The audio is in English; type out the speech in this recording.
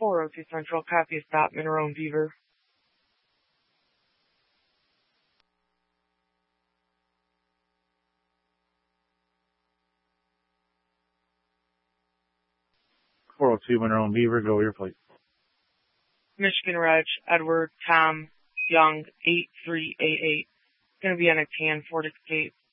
402 Central, copy stop, Monroe and Beaver. Monroe and Beaver, go your plate. Michigan Reg, Edward Tom Young, 8388. Going to be on a tan Ford Escape.